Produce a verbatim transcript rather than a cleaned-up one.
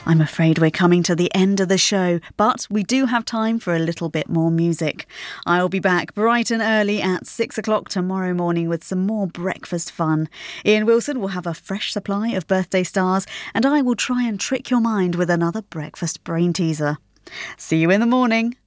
I'm afraid we're coming to the end of the show, but we do have time for a little bit more music. I'll be back bright and early at six o'clock tomorrow morning with some more breakfast fun. Ian Wilson will have a fresh supply of birthday stars, and I will try and trick your mind with another breakfast brain teaser. See you in the morning.